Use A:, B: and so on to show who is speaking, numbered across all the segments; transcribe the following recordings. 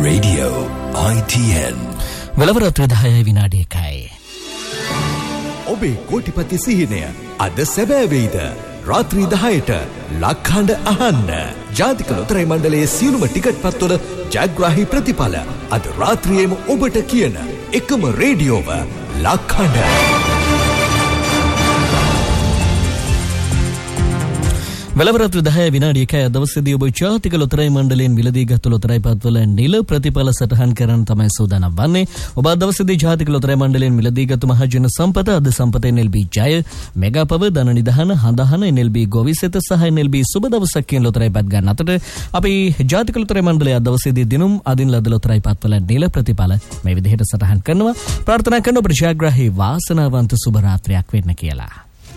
A: Radio ITN.
B: වෙලවරත්‍රය 10 විනාඩි 1යි.
A: ඔබේ කෝටිපති සිහිනය අද සැබෑ වෙයිද? රාත්‍රී 10ට ලක්හඬ අහන්න. ජාතික ලොතරැයි මණ්ඩලයේ සියලුම ටිකට් පත්වල ජයග්‍රාහී ප්‍රතිඵල අද රාත්‍රියේම ඔබට කියන එකම රේඩියෝව ලක්හඬ.
B: වෙලවරත්‍රය 10 විනාඩි 1යි දවසේදී ඔබ ජාතික ලොතරැයි මණ්ඩලයෙන් විලදීගත් ලොතරැයි පත්වල නිල ප්‍රතිඵල සටහන් කරන්න තමයි සූදානම් වන්නේ. ඔබ අද දවසේදී ජාතික ලොතරැයි මණ්ඩලයෙන් විලදීගත් මහජන සම්පත අද සම්පත NLB ජය මෙගා පව ධන නිධාන හඳහන NLB ගොවිසෙත සහ NLB සුබ දවසක් කියන ලොතරැයි පත් ගන්න අතර අපි ජාතික ලොතරැයි මණ්ඩලය අද දවසේදී දිනුම් අදින් ලද ලොතරැයි පත්වල නිල ප්‍රතිඵල මේ විදිහට සටහන් කරනවා. ප්‍රාර්ථනා කරන ඔබට ජයග්‍රාහී වාසනාවන්ත සුබ රාත්‍රියක් වෙන්න කියලා.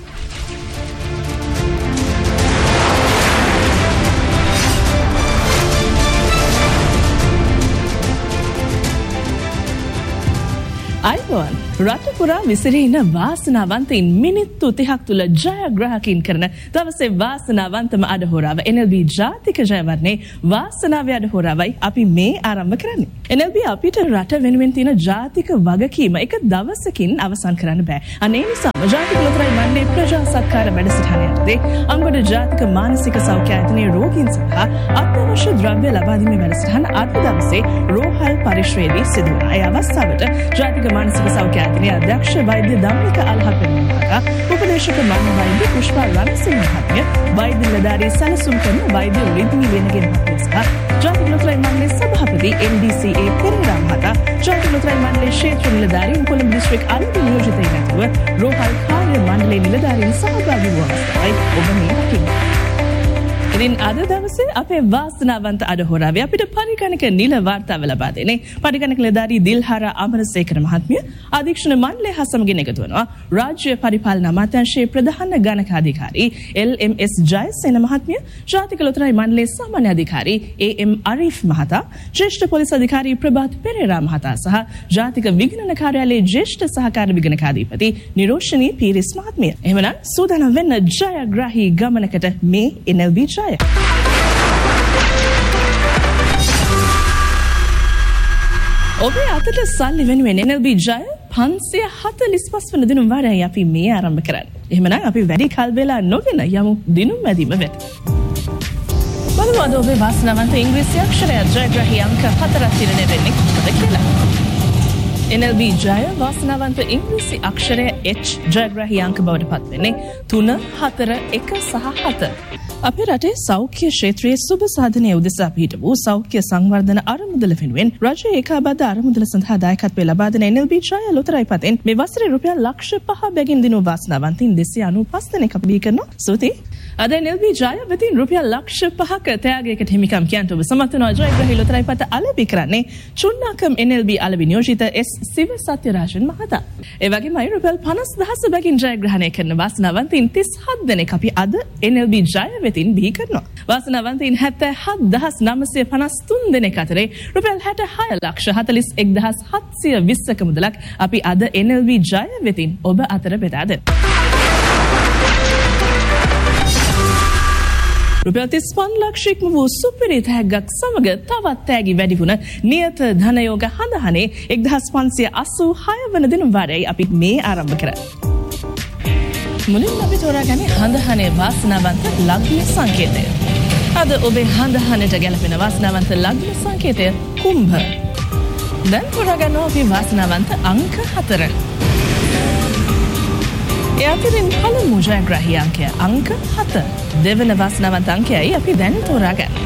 C: අයිබෝන් රට පුරා විසිරෙන වාසනාවන්තයින් මිනිත්තු 30ක් තුල ජයග්‍රාහකීන් කරන දවසේ වාසනාවන්තම අඩහෝරාව NLB ජාතික ජයවර්ණේ වාසනාවේ අඩහෝරාවයි අපි මේ ආරම්භ කරන්නේ. NLB අපිට රට වෙනුවෙන් තියෙන ජාතික වගකීම එක දවසකින් අවසන් කරන්න බෑ. අනේ නිසා ජාතික ලොතරැයි මණ්ඩලයේ ප්‍රජා සත්කාර වැඩසටහනේදී අංගොඩ ජාතික මානසික සෞඛ්‍ය ආයතනයේ රෝගීන් සහ අත්‍යවශ්‍ය ද්‍රව්‍ය ලබා දීමේ වැඩසටහන අද දවසේ රෝහල් පරිශ්‍රයේදී සිදු වුණා. ඒ අවස්ථාවට ජාතික මානසික සෞඛ්‍ය ආයතනයේ අධ්‍යක්ෂ වෛද්‍ය ධම්මික අල්හපෙන් මහතා, උපදේශක මන්න වෛද්‍ය පුෂ්පා රණසිංහ මහත්මිය, වෛද්‍ය නිලධාරී සැලසුම් කරන වෛද්‍ය රිද්මි වෙනගෙන් මහත්මිය සහ ජාතික ලොතරැයි මණ්ඩලයේ සභාපති MDCA පෙරේරා මහතා, ජාතික ලොතරැයි මණ්ඩලයේ ක්ෂේත්‍ර නිලධාරීන් කොළඹ දිස්ත්‍රික් අලුත් නියෝජිතයින් ඇතුව රෝහල් කාර්ය මණ්ඩලයේ නිලධාරීන් සහභාගී වූ අවස්ථාවයි ඔබ මේ දකින්නේ. ඉතින් අද දවසේ අපේ වාසනාවන්ත අඩහෝරාවේ අපිට පරිගණක නිල වාර්තාව ලබා දෙන්නේ පරිගණක නිලධාරී දිල්හාරා අමරසේකර මහත්මිය අධීක්ෂණ මණ්ඩලය හා සමගින් එකතු වෙනවා රාජ්‍ය පරිපාලන අමාත්‍යාංශයේ ප්‍රධාන ගණකාධිකාරී LMS ජයසේන මහත්මිය, ජාතික ලොතරැයි මණ්ඩලයේ සාමාන්‍ය අධිකාරී AM අරීෆ් මහතා, ජ්‍යෙෂ්ඨ පොලිස් අධිකාරී ප්‍රභාත් පෙරේරා මහතා සහ ජාතික විගණන කාර්යාලයේ ජ්‍යෙෂ්ඨ සහකාර විගණකාධිපති නිරෝෂණී පීරිස් මහත්මිය. එහෙමනම් සූදානම් වෙන්න ජයග්‍රාහී ගමනකට මේ NLB ජය. ඔබේ අතට සල්ලි වෙනුවෙන් NLB ජය 545 වන දිනුම් වාරයයි අපි මේ ආරම්භ කරන්නේ. එහෙමනම් අපි වැඩි කල් වෙලා නොගෙන යමු දිනුම් මැදිම වෙත. බලමු අද ඔබේ වාසනාවන්ත ඉංග්‍රීසි අක්ෂරය ජයග්‍රාහී අංක 4ක් තිරණය වෙන්නේ කොහොමද කියලා. NLB ජය වාසනාවන්ත ඉංග්‍රීසි අක්ෂරය H ජයග්‍රාහී අංක බවට පත් වෙන්නේ 3, 4, 1 සහ 7. අපේ රටේ සෞඛ්‍ය ක්ෂේත්‍රයේ සුබ සාධනය උදෙසා පිහිට වූ සෞඛ්‍ය සංවර්ධන අරමුදල වෙනුවෙන් රජයේ ඒකාබද්ධ අරමුදල සඳහා දායකත්වය ලබා දෙන NLB ජය ලොතරැයි පතෙන් මේ වසරේ රුපියල් ලක්ෂ 5 බැගින් දිනු වාසනාවන්තින් 295 දෙනෙක් අපි බිහි කරනවා. ස්තුතියි. අද NLB ජය වෙතින් රුපියල් ලක්ෂ 5ක තෑගයකට හිමිකම් කියන්ට ඔබ සමත් වෙනවා. ජයග්‍රාහී ලොතරැයි පත අලෙවි කරන්නේ චුන්නාකම් NLB අලෙවි නියෝජිත S සිව සත්‍යරාජන් මහතා. ඒ වගේමයි රුපියල් 50,000 බැගින් ජයග්‍රහණය කරන වාසනාවන්තින් 37 දෙනෙක් අපි අද NLB ජය වෙතින් බිහි කරනවා. වාසනාවන්තින් 77,953 දෙනෙක් අතරේ රුපියල් 66,41,720ක මුදලක් අපි අද NLB ජය වෙතින් ඔබ අතර බෙදා දෙනවා. රුපියල් 35 ලක්ෂයක්ම වූ සුපිරි තෑග්ගක් සමග තවත් තෑගි වැඩි වුණ නියත ධනයෝග හඳහනේ 1586 වන දිනුම් වාරයයි අපි මේ ආරම්භ කරන්නේ. මුලින්ම අපි තෝරාගන්නේ හඳහනේ වාසනාවන්ත ලග්න සංකේතය. අද ඔබේ හඳහනට ගැලපෙන වාසනාවන්ත ලග්න සංකේතය කුම්භ. දැන් තෝරාගන්නවා අපි වාසනාවන්ත අංක 4. ඒ අතරින් පළමු ජයග්‍රාහී අංකය අංක 7. දෙවන වාසනාවන්ත අංකයයි අපි දැන් තෝරාගන්නේ.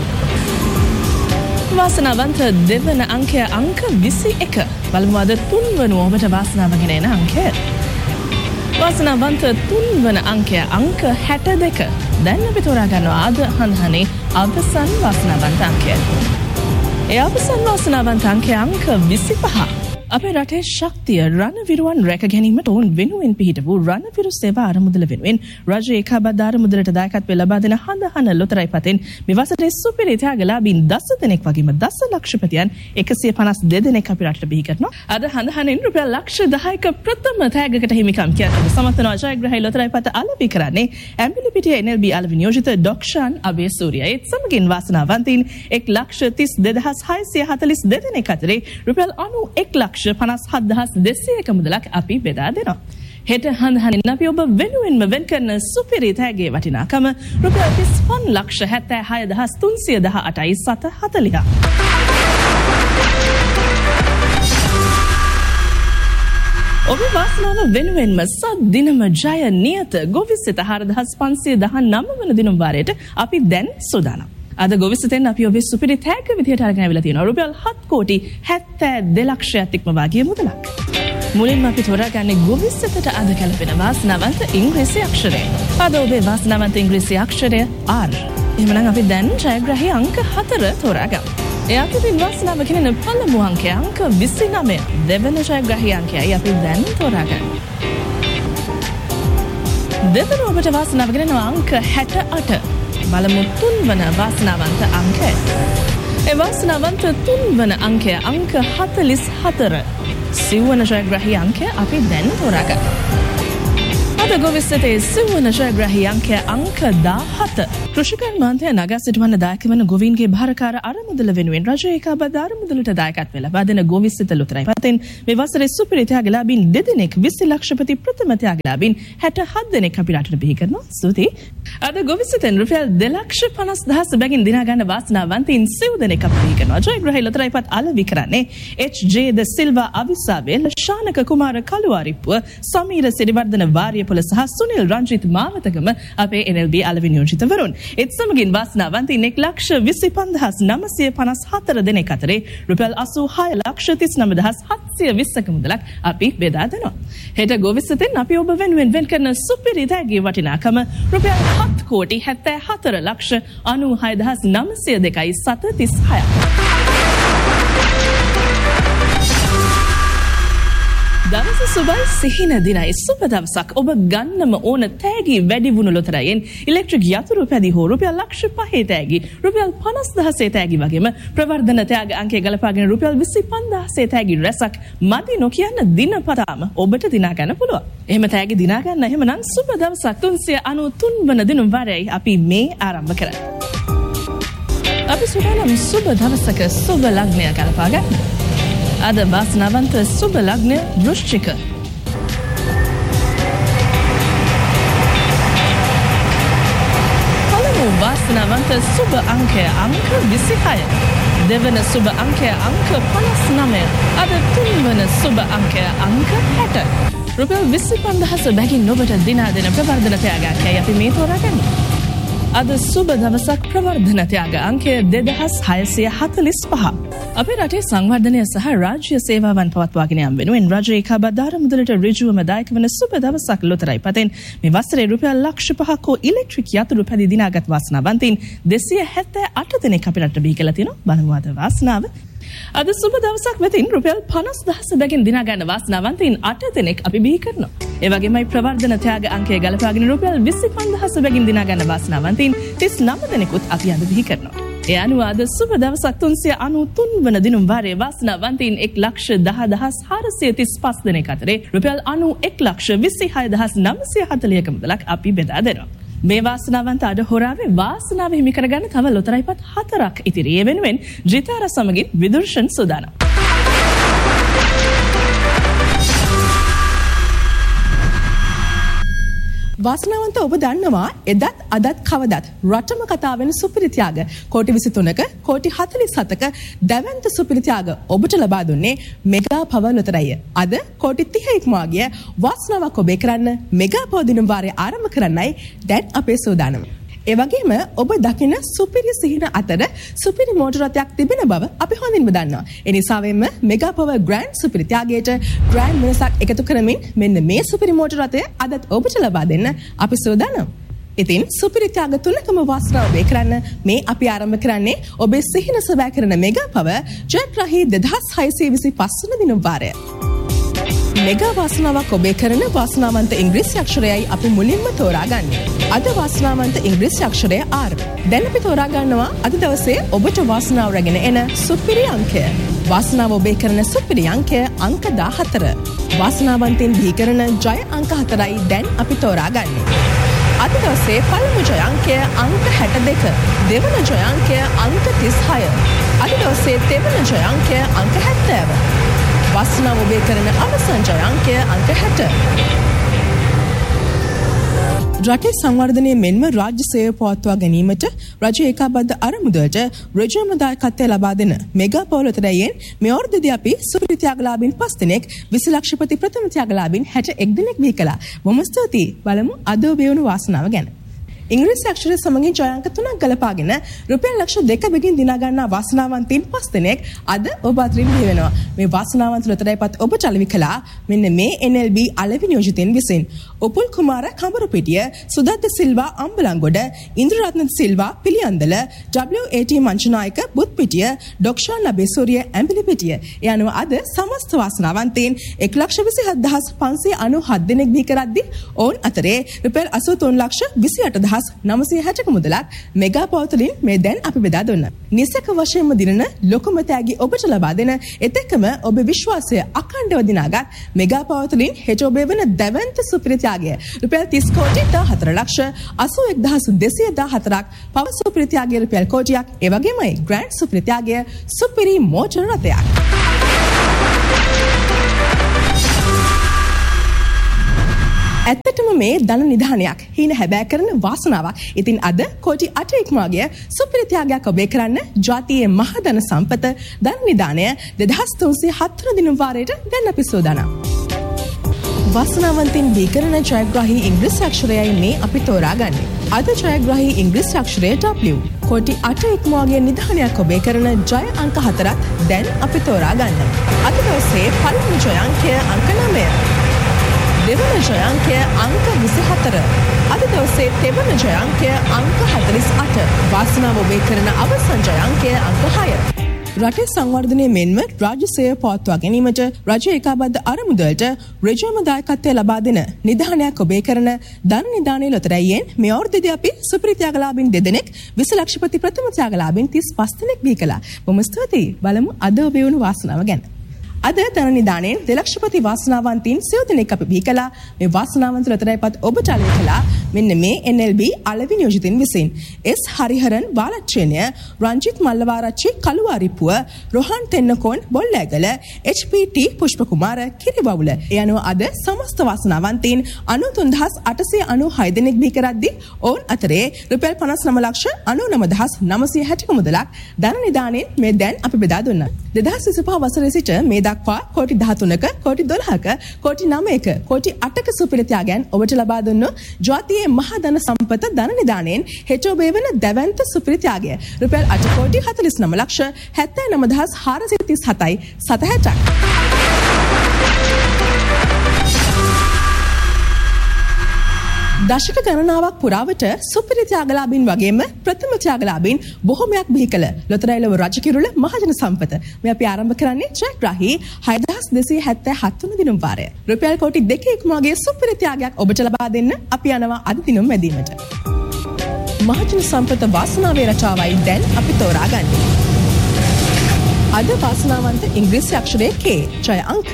C: වාසනාවන්ත දෙවන අංකය අංක 21. බලමු අද තුන්වන ඔබට වාසනාව ගෙන එන අංකය. වාසනාවන්ත තුන්වන අංකය අංක 62. දැන් අපි තෝරාගන්නවා අද හඳහනේ අවසන් වාසනාවන්ත අංකය. ඒ අවසන් වාසනාවන්ත අංකය අංක 25. අපේ රටේ ශක්තිය රණවිරුවන් රැක ගැනීමට ඔවුන් වෙනුවෙන් පිහිටපු රණවිරු සේවා අරමුදල වෙනුවෙන් රජයේ ඒකාබද්ධ අරමුදලට දායකත්වය ලබා දෙන හඳහන ලොතරැයි පතෙන් මේ වසරේ සුපිරි ත්‍යාගලාභීන් 10 දෙනෙක් වගේම දසලක්ෂපතියන් 152 දෙනෙක් අපි රටට බිහි කරනවා. අද හඳහනෙන් රුපියල් ලක්ෂ 10ක ප්‍රථම තෑගකට හිමිකම් කියන්න සමත්වන ජයග්‍රහී ලොතරැයි පත අලෙවි කරන්නේ ඇඹිලිපිටිය NLB අලෙවි නියෝජිත ඩොක්ෂාන් අබේසූරිය. ඒත් සමගින් වාසනාවන්තයින් 1,32,242 දෙනෙක් අතරේ රුපියල් 91,57,200ක මුදලක් අපි බෙදා දෙනවා. හෙට හඳහනින් අපි ඔබ වෙනුවෙන්ම වෙන් කරන සුපිරි තෑගේ වටිනාකම රුපියල් 35,76,318යි 740. ඔබේ වාසනාව වෙනුවෙන්ම සද්දිනම ජය නියත ගොවිසිත 4,519 වන දිනුම් වාරයට අපි දැන් සූදානම්. අද ගොවිසිතෙන් අපි ඔබේ සුපිරි තෑග්ග විදියට අරගෙන ආවිලා තියෙනවා. රුපියල් 7,72 ලක්ෂයක් ඉක්මවා ගිය මුදලක්. මුලින්ම අපි තෝරාගන්නේ ගොවිසිතට අද කැළපෙන වාසනාවන්ත ඉංග්‍රීසි අක්ෂරය. අද ඔබේ වාසනාවන්ත ඉංග්‍රීසි අක්ෂරය R. එහෙමනම් අපි දැන් ජයග්‍රහී අංක 4 තෝරාගමු. ඒ අතරින් වාසනාව කියන පළමු අංකය අංක 29. දෙවන ජයග්‍රහී අංකයයි අපි දැන් තෝරාගන්නේ. දෙවන ඔබට වාසනාව කියන අංක 68. බලමු තුන්වන වාසනාවන්ත අංකය. ඒ වාසනාවන්ත තුන්වන අංකය අංක 44. සිව්වන ජයග්‍රහී අංකය අපි දැන් තෝරාගන්නවා. අද ගොවිසිතේ සිව්වන ජයග්‍රහී අංකය අංක 17. කෘෂිකර්මාන්තය නගා සිටවන්න දායක වන ගොවීන්ගේ භාරකාර අරමුදල වෙනුවෙන් රජයේ ඒකාබද්ධ අරමුදලට දායකත්වය ලබා දෙන ගොවිසිත ලොතරැයි පතෙන් මේ වසරේ සුපිරි ත්‍යාගලාභීන් 2 දෙනෙක් 20 ලක්ෂපති ප්‍රථම ත්‍යාගලාභීන් 67 දෙනෙක් අපි රටට බිහි කරනවා. ස්තුතියි. අද ගොවිසිතෙන් රුපියල් 2,50,000 බැගින් දිනා ගන්න වාසනාවන්තයින් 7 දෙනෙක් අපි බිහි කරනවා. ජයග්‍රහී ලොතරැයි පත් අලෙවි කරන්නේ HJ ද සිල්වා අවිසාවේල ශානක කුමාර කළුවාරිප්පුව සමීර සිරිවර්ධන වාරියපොළ සහ සුනිල් රංජිත් මාවතගම අපේ NLB අලෙවි නියෝජිතවරුන්. ඒත් සමගින් වාසනාවන්තයින් 1,25,954 දෙනෙක් අතරේ රුපියල් 86,39,720ක මුදලක් අපි බෙදා දෙනවා. හෙට ගොවිසිතෙන් අපි ඔබ වෙනුවෙන් වෙන් කරන සුපිරි තෑගේ වටිනාකම රුපියල් 7,74,96,902යි 736. දවස සුබයි සිහින දිනයි සුබ දවසක්. ඔබ ගන්නම ඕන තෑගි වැඩි වුණු ලොතරැයෙන් ඉලෙක්ට්‍රික් යතුරු පැදි හෝ රුපියල් ලක්ෂ 5 තෑගි, රුපියල් 50,000 තෑගි වගේම ප්‍රවර්ධන තෑග අංකය ගලපාගෙන රුපියල් 25,000 තෑගි රැසක් මදි නොකියන්න දිනපතාම ඔබට දිනා ගන්න පුළුවන්. එහෙම තෑගි දිනා ගන්න එහෙමනම් සුබ දවසක් 393 වන දිනුම් වාරයයි අපි මේ ආරම්භ කරන්නේ. අපි සුබනම් සුබ දවසක සුබ ලග්නය ගලපා ගන්න. අද වාසනාවන්ත සුබ ලග්නය වෘශ්චික. පළමු වාසනාවන්ත සුබ අංකය අංක 26. දෙවන සුබ අංකය අංක 59. අද තුන්වන සුබ අංකය අංක 60. රුපියල් 25,000 බැගින් ඔබට දිනා දෙන ප්‍රවර්ධන ත්‍යාගයයි අපි මේ තෝරාගන්නේ. අද සුබ දවසක් ප්‍රවර්ධන ත්‍යාග අංකය 2,645. අපේ රටේ සංවර්ධනය සහ රාජ්‍ය සේවාවන් පවත්වාගෙන යාම වෙනුවෙන් රජයේ ඒකාබද්ධ අරමුදලට ඍජුවම දායක වන සුබ දවසක් ලොතරැයි පතෙන් මේ වසරේ රුපියල් ලක්ෂ 5ක ඉලෙක්ට්‍රික් යතුරු පැදි දිනාගත් වාසනාවන්තයින් 278 දෙනෙක් අපි රටට බිහි කරලා තියෙනවා. බලමු අද වාසනාව. අද සුබ දවසක් වෙතින් රුපියල් 50,000 බැගින් දිනා ගන්න වාසනාවන්තයින් 8 දෙනෙක් අපි බිහි කරනවා. ඒ වගේමයි ප්‍රවර්ධන ත්‍යාග අංකය ගලපාගෙන රුපියල් 25,000 බැගින් දිනා ගන්න වාසනාවන්තයින් 39 දෙනෙකුත් අපි අද බිහි කරනවා. ඒ අනුව අද සුබ දවසක් 393 වන දිනුම් වාරයේ වාසනාවන්තයින් 1,10,435 දෙනෙක් අතරේ රුපියල් 91,26,940ක මුදලක් අපි බෙදා දෙනවා. මේ වාසනාවන්ත අද හොරාවේ වාසනාව හිමි කරගන්න තව ලොතරැයිපත් 4ක් ඉතිරි. ඒ වෙනුවෙන් ජිතාර සමගින් විදුර්ෂන් සූදානම්.
D: වාසනාවන්ත ඔබ දන්නවා එදත් අදත් කවදත් රටම කතා වෙන සුපිරි ත්‍යාග කෝටි 23ක කෝටි 47ක දැවැන්ත සුපිරි ත්‍යාග ඔබට ලබා දුන්නේ මෙගා පවර් ලොතරැය. අද කෝටි 30 ඉක්මවා ගිය වාසනාවක් ඔබේ කරන්න මෙගා පවර් දිනුම් වාරය ආරම්භ කරන්නයි දැන් අපේ සූදානම. ඒ වගේම ඔබ දකින සුපිරි සිහින අතර සුපිරි මෝටර රථයක් තිබෙන බව අපි හොඳින්ම දන්නවා. ඒ නිසාවෙන්ම මෙගා පවර් ග්‍රෑන්ඩ් සුපිරි ත්‍යාගයට ග්‍රෑන්ඩ් වෙනසක් එකතු කරමින් මෙන්න මේ සුපිරි මෝටර රථය අදත් ඔබට ලබා දෙන්න අපි සූදානම්. ඉතින් සුපිරි ත්‍යාග තුනකම වාසනාව වේ කරන්න මේ අපි ආරම්භ කරන්නේ ඔබේ සිහින සබෑ කරන මෙගා පව ජයග්‍රාහී 2625 වන දින වාරය. මෙගා වාසනාවක් ඔබේ කරන වාසනාවන්ත ඉංග්‍රීසි අක්ෂරයයි අපි මුලින්ම තෝරාගන්නේ. අද වාසනාවන්ත ඉංග්‍රීසි අක්ෂරය R. දැන් අපි තෝරා ගන්නවා අද දවසේ ඔබට වාසනාව රැගෙන එන සුපිරි අංකය. වාසනාව ඔබේ කරන සුපිරි අංකය අංක 14. වාසනාවන්තයින් බිහි කරන ජය අංක 4යි දැන් අපි තෝරාගන්නේ. අද දවසේ පළමු ජය අංකය අංක 62. දෙවන ජය අංකය අංක 36. අද දවසේ දෙවන ජය අංකය අංක 70. වාසනාව ඔබේ කරන අවසන් ජය අංකය අංක 60. රටේ සංවර්ධනය මෙන්ම රාජ්‍ය සේවය පවත්වා ගැනීමට රජය ඒකාබද්ධ අරමුදලට රජයම දායකත්වය ලබා දෙන මෙගා පවුල උතරයෙන් මේ අවුරුද්දේදී අපි සුපිරි ත්‍යාගලාභීන් 5 දෙනෙක් 20 ලක්ෂපති ප්‍රථම ත්‍යාගලාභීන් 61 දෙනෙක් බිහි කළා. බොහොම ස්තුතියි. බලමු අද ඔබේ වුණු වාසනාව ගැන. ඉංග්‍රීසි අක්ෂර සමගින් ජය අංක 3ක් ගලපාගෙන රුපියල් ලක්ෂ 2 බෙගින් දිනා ගන්නා වාසනාවන්තයින් 5 දෙනෙක් අද ඔබ අතරින් බිහි වෙනවා. මේ වාසනාවන්ත ලොතරැයිපත් ඔබට අලෙවි කළා මෙන්න මේ NLB අලෙවි නියෝජිතයින් විසින්. උපුල් කුමාර කඹරපිටිය, සුදත්ත සිල්වා අම්බලන්ගොඩ, ඉන්ද්‍රරත්න සිල්වා පිළියන්දල, WAT මංචනායක බුත්පිටිය, ඩොක්ෂාන් ලබේසූරිය ඇඹිලිපිටිය. ඒ අනුව අද සමස්ත වාසනාවන්තයින් 1,27,597 දෙනෙක් බිහි කරද්දී ඔවුන් අතරේ රුපියල් 83,28,960ක මුදලක් මෙගා පවතුලින් මේ දැන් අපි බෙදා දුන්නා. නිසක වශයෙන්ම දිනන ලොකුම තෑගි ඔබට ලබා දෙන එතෙකම ඔබේ විශ්වාසය අඛණ්ඩව දිනාගත් මෙගා පවතුලින් හෙට ඔබේ වන දැවැන්ත සුපිරි ත්‍යාගය රුපියල් 30 කෝටි 14,81,214ක් පව සුපිරි ත්‍යාගය රුපියල් කෝටියක් ඒ වගේමයි ග්‍රෑන්ඩ් සුපිරි ත්‍යාගය සුපිරි මෝටර රථයක්. ඇත්තටම මේ ධන නිධානයක් හීන හැබෑ කරන වාසනාවක්. ඉතින් අද කෝටි 8 ඉක්මවාගේ සුපිරි ත්‍යාගයක් ඔබේ කරන්න ජාතියේ මහා ධන සම්පත ධන නිධානය 2307 දින වාරයට දැන් අපි සෝදානම්. වාසනාවන්තින් බිහි කරන ජයග්‍රාහී ඉංග්‍රීසි අක්ෂරයයි මේ අපි තෝරාගන්නේ. අද ජයග්‍රාහී ඉංග්‍රීසි අක්ෂරය W. කෝටි 8 ඉක්මවාගේ නිධානයක් ඔබේ කරන ජය අංක 4ක් දැන් අපි තෝරාගන්න. අද දවසේ පළමු ජය අංකය අංක 9. දෙවන ජය අංකය අංක 24. අද දවසේ තෙවන ජය අංකය අංක 48. වාසනාව ඔබේ කරන අවසන් ජය අංකය අංක 6. රටේ සංවර්ධනය මෙන්ම රාජ්‍ය සේවය පවත්වා ගැනීමට රජය ඒකාබද්ධ අරමුදලට රජයම දායකත්වය ලබා දෙන නිධානයක් ඔබේ කරන ධන නිධානයේ ලොතරැයියෙන් මේ අවුරුද්දේදී අපි සුපිරි ත්‍යාගලාභීන් 2 දෙනෙක් 20 ලක්ෂපති ප්‍රථම ත්‍යාගලාභීන් 35 දෙනෙක් බිහි කළා. බොහොම ස්තුතියි. බලමු අද ඔබේ වුණු වාසනාව ගැන. අද ධන නිධානයෙන් 2 ලක්ෂපති වාසනාවන්තයින් සිය දෙනෙක් අපි බිහි කළා. මේ වාසනාවන්ත ලොතරැයිපත් ඔබට අලෙවි කළා මෙන්න මේ NLB අලෙවි නියෝජිතින් විසින්. S හරිහරන් වාලච්චේනය, Ranjith Mallawarachchi කළුවාරිපුව, Rohan Tennakoon බොල්ලෑගල, HPT Pushpakumara කිරිවවුල. ඒ අනුව අද සමස්ත වාසනාවන්තයින් 93,896 දෙනෙක් බිහි කරද්දී ඔවුන් අතරේ රුපියල් 59,99,960ක මුදලක් ධන නිධානයෙන් මේ දැන් අපි බෙදා දුන්නා. 2025 වසරේ සිට මේ දක්වා කෝටි 13ක, කෝටි 12ක, කෝටි 9ක, කෝටි 8ක සුපිරි ත්‍යාගයන් ඔබට ලබා දුන්නු ජාතියේ මහා ධන සම්පත ධන නිධානයෙන් හෙට ඔබේ වන දැවැන්ත සුපිරි ත්‍යාගය රුපියල් 8 කෝටි 49,79,437යි 760ක්. දශක ගණනාවක් පුරාවට සුපිරි ත්‍යාගලාභීන් වගේම ප්‍රථම ත්‍යාගලාභීන් බොහොමයක් බිහි කළ ලොතරැයිලව රජකිරුළ මහජන සම්පත මේ අපි ආරම්භ කරන්නේ ජයග්‍රාහී 6277 වන දින වාරය. රුපියල් කෝටි 2 ඉක්මවාගේ සුපිරි ත්‍යාගයක් ඔබට ලබා දෙන්න අපි යනවා අද දිනම මැදීමට. මහජන සම්පත වාසනාවේ රචාවයි දැන් අපි තෝරාගන්නේ. අද වාසනාවන්ත ඉංග්‍රීසි අක්ෂරය K. ජය අංක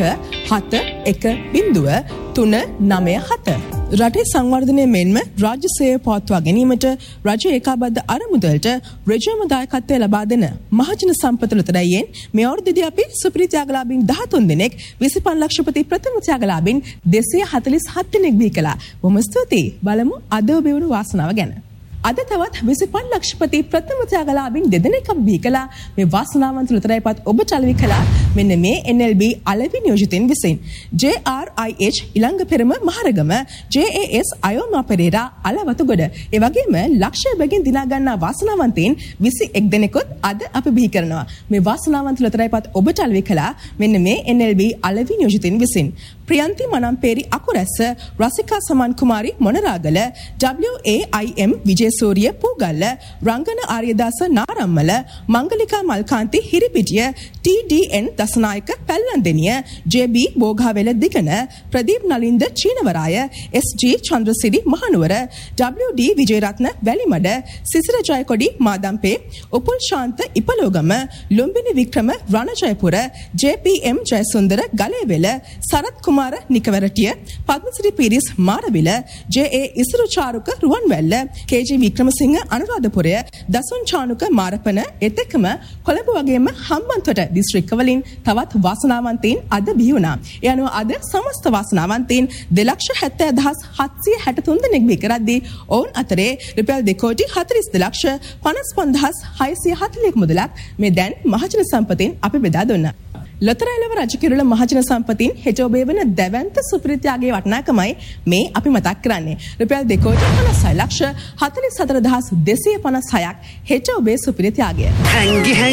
D: 710397. රටේ සංවර්ධනය මෙන්ම රාජ්‍ය සේවය පවත්වා ගැනීමට රජය ඒකාබද්ධ අරමුදලට රජයම දායකත්වය ලබා දෙන මහජන සම්පත ලොතරැයියෙන් මේ අවුරුද්දේදී අපි සුපිරි ත්‍යාගලාභීන් 13 දෙනෙක් 25 ලක්ෂපති ප්‍රථම ත්‍යාගලාභීන් 247 දෙනෙක් බිහි කළා. බොහොම ස්තුතියි. බලමු අද ඔබේ වුණු වාසනාව ගැන. අද තවත් 25 ලක්ෂපති ප්‍රථම ත්‍යාගලාභීන් 2 දෙනෙක් අපි බිහි කළා. මේ වාසනාවන්ත ලොතරැයිපත් ඔබට අලෙවි කළා මෙන්න මේ NLB අලෙවි නියෝජිතයින් විසින්. JRIH ඉලංගපෙරම Maharagama, JAS අයෝමා Perera අලවතුගොඩ. ඒ වගේම ලක්ෂය බැගින් දිනා ගන්නා වාසනාවන්තයින් 21 දෙනෙකුත් අද අපි බිහි කරනවා. මේ වාසනාවන්ත ලොතරැයිපත් ඔබට අලෙවි කළා මෙන්න මේ NLB අලෙවි නියෝජිතයින් විසින්. ප්‍රියන්ති මනම්පේරි අකුරැස්ස, රසිකා සමන් කුමාරි මොනරාගල, WAIM විජේසූරිය පූගල්ල, රංගන ආර්යදාස නාරම්මල, Mangalika Malkanthi Hiripitiya, TDN Dasanayake පැල්ලන්දෙනිය, JB බෝගාවෙල දිගන, Pradeep Nalinda චීනවරාය, SG Chandrasiri Mahanuwara, WD Wijeratne Welimada, Sisira Jayakody Madampe, Upul Shantha ඉපලෝගම, Lumbini Vikrama රණජයපුර, JPM Jayasundara ගලේවෙල, Sarath කුමාර නිකවරටිය, පද්මසිරි පීරිස් මාරවිල, JA ඉසුරු චාරුක රුවන්වැල්ල, KG වික්‍රමසිංහ අනුරාධපුරය, දසුන් චානුක මාරපන එතෙකම කොළඹ වගේම හම්බන්තොට දිස්ත්‍රික්කවලින් තවත් වාසනාවන්තයින් අද බිහි වුණා. ඒ අනුව අද සමස්ත වාසනාවන්තයින් 2,70,763 දෙනෙක් බිහි කරද්දී ඔවුන් අතරේ රුපියල් 2,40,55,640 මුදලක් මේ දැන් මහජන සම්පතින් අපි බෙදා දුන්නා. ලොතරැයිලව රජකිරුළ මහජන සම්පතින් හෙට ඔබේ වන දැවැන්ත සුපිරිතියාගේ වටිනාකමයි මේ අපි මතක් කරන්නේ. රුපියල් 2,56,44,256ක් හෙට ඔබේ සුපිරිතියාගය.